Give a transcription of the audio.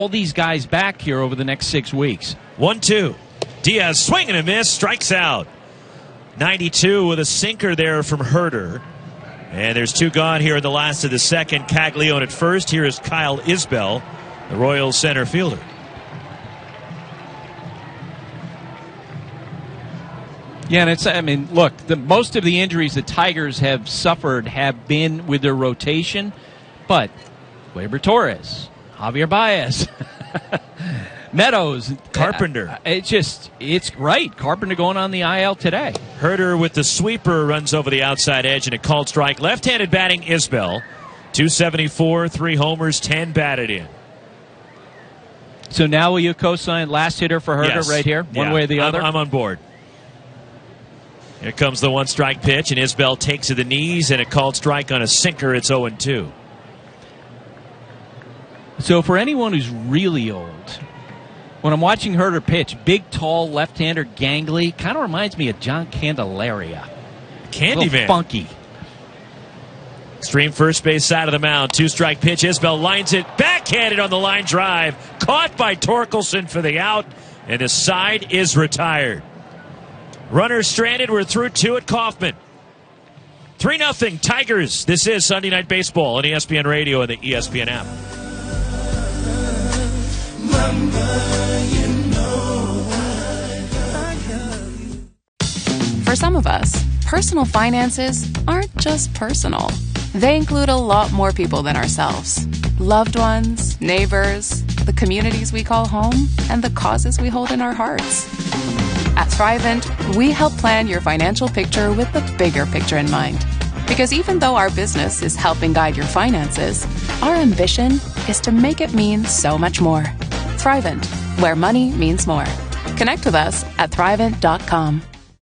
all these guys back here over the next 6 weeks. 1-2. Diaz swing and a miss, strikes out. 92 with a sinker there from Herder. And there's 2 gone here in the last of the second. Caglione at first. Here is Kyle Isbell, the Royals center fielder. Yeah, and look, most of the injuries the Tigers have suffered have been with their rotation, but Gleyber Torres, Javier Baez, Meadows, Carpenter. It's right. Carpenter going on the IL today. Herder with the sweeper runs over the outside edge and a called strike. Left-handed batting Isbell. 274, 3 homers, 10 batted in. So now will you co-sign last hitter for Herder right here? One way or the other? I'm on board. Here comes the 1-strike pitch, and Isbell takes to the knees, and a called strike on a sinker. It's 0-2. So for anyone who's really old, when I'm watching Herder pitch, big, tall, left-hander, gangly, kind of reminds me of John Candelaria. Candyman. Funky. Extreme first base side of the mound. 2-strike pitch. Isbell lines it. Backhanded on the line drive. Caught by Torkelson for the out, and the side is retired. Runner stranded. We're through 2 at Kauffman. 3-0 Tigers. This is Sunday Night Baseball on ESPN Radio and the ESPN app. For some of us, personal finances aren't just personal. They include a lot more people than ourselves. Loved ones, neighbors, the communities we call home, and the causes we hold in our hearts. At Thrivent, we help plan your financial picture with the bigger picture in mind. Because even though our business is helping guide your finances, our ambition is to make it mean so much more. Thrivent, where money means more. Connect with us at Thrivent.com.